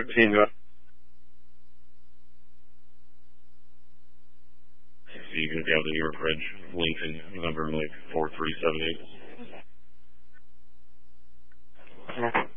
13, go. So you're going to be out of New York Ridge, Lincoln, number like 4378.